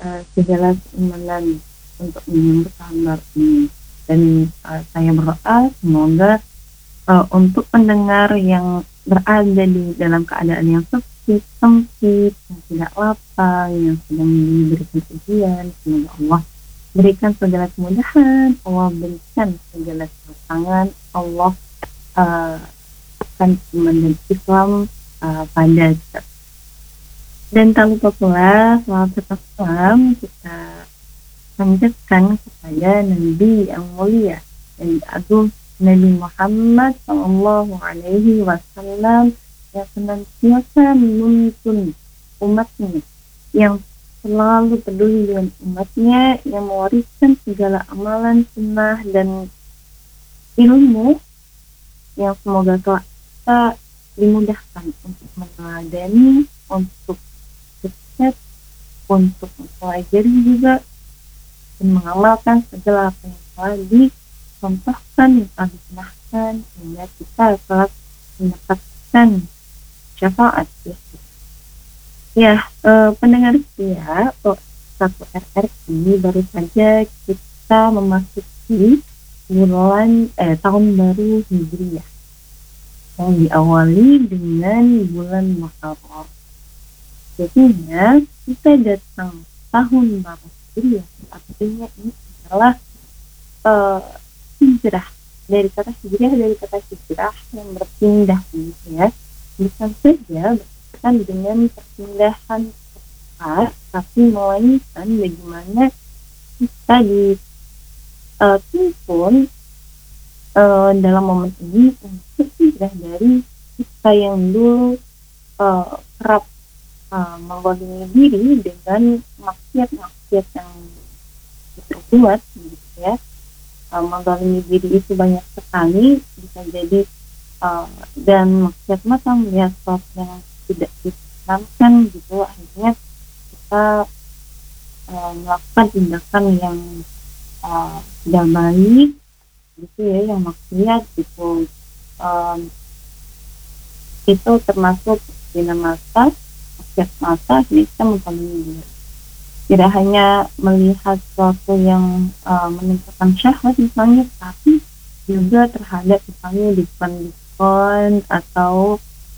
segala keimanan untuk menyambut tahun baru ini. Dan saya berdoa semoga untuk pendengar yang berada di dalam keadaan yang sempit, yang tidak lapang, yang sedang diberikan ujian, semoga Allah berikan segala kemudahan, Allah berikan segala kematangan, Allah uh, akan iman dan Islam pada kita. Dan tak lupa pula selawat serta salam kita panjatkan kepada Nabi yang mulia dan agung, Nabi Muhammad Sallallahu Alaihi Wasallam, yang senantiasa menuntun umatnya, yang selalu peduli dengan umatnya, yang mewariskan segala amalan sunnah dan ilmu yang semoga kita dimudahkan untuk meneladani, untuk sukses, untuk mempelajari juga dan mengamalkan segala apa yang telah dicontohkan, yang telah disunahkan, sehingga kita telah mendapatkan syafaat ya. Pendengar setia satu RRI, baru saja kita memasuki tahun baru Hijriah yang diawali dengan bulan Muharram. Jadinya kita datang tahun baru Hijriah, artinya ini adalah hijrah, dari kata hijrah yang berpindah gitu ya. Bukan saja berkaitan dengan perpindahan tempat, tapi melainkan bagaimana kita dituntun dalam momen ini untuk hijrah dari kita yang dulu kerap menggolimi diri dengan maksiat-maksiat yang kita buat gitu ya. Menggolimi diri itu banyak sekali, bisa jadi dan maksiat mata melihat sesuatu yang tidak disenangkan gitu, akhirnya kita melakukan tindakan yang tidak baik gitu ya, yang maksiat gitu. Itu termasuk zina mata, maksiat mata, kita mengolimi diri. Tidak hanya melihat sesuatu yang menimbulkan syahwat misalnya, tapi juga terhadap misalnya diskon atau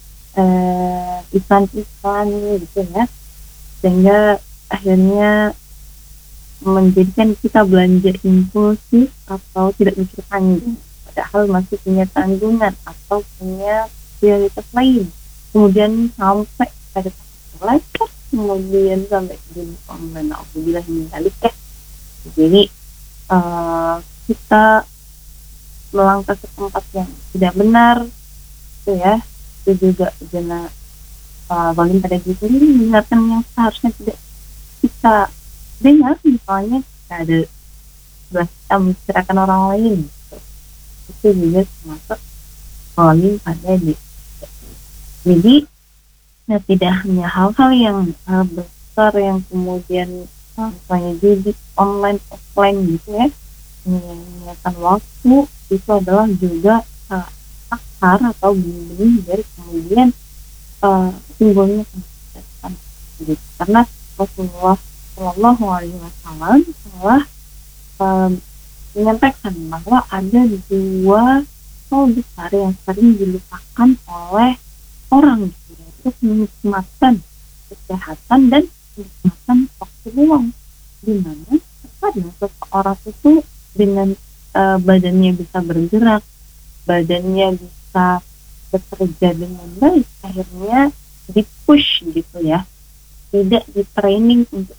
iklan gitu ya, sehingga akhirnya menjadikan kita belanja impulsif atau tidak mikir panjang, padahal masih punya tanggungan atau punya prioritas lain, kemudian sampai pada lecet, kemudian sampai jadi online. Alhamdulillah minalik ya. Jadi kita melangkah ke tempat yang tidak benar itu ya, itu juga zina balik pada diri sendiri, mendengarkan yang seharusnya tidak kita dengar, misalnya kita ada sebelah kita menceritakan orang lain gitu. Itu juga termasuk balik pada diri. Jadi tidak hanya hal-hal yang besar yang kemudian misalnya jadi online offline gitu ya, menyiapkan waktu, itu adalah juga akar atau benih dari kemudian timbulnya kesehatan gitu. Karena Rasulullah Shallallahu Alaihi Wasallam telah menyampaikan bahwa ada dua hal besar yang sering dilupakan oleh orang gitu, yaitu kenikmatan kesehatan dan kenikmatan waktu luang, di mana terkadang seseorang itu dengan badannya bisa bergerak, badannya bisa bekerja dengan baik, akhirnya di-push gitu ya, tidak di-training untuk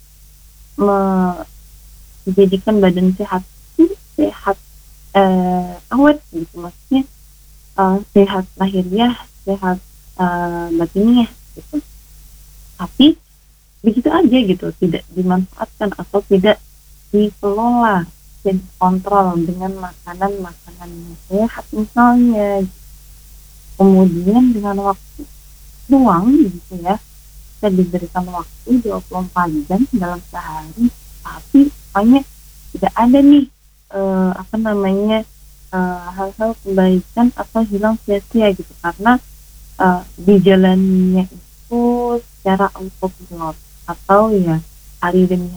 menjadikan badan sehat awet gitu, maksudnya sehat lahiriah, sehat batiniah gitu. Tapi begitu aja gitu, tidak dimanfaatkan atau tidak dikelola dan dikontrol dengan makanan-makanan yang sehat misalnya. Kemudian dengan waktu luang gitu ya, kita diberikan waktu 24 jam dalam sehari, tapi pokoknya tidak ada nih hal-hal kebaikan atau hilang sia-sia gitu, karena di jalannya itu secara autopilot atau ya hari demi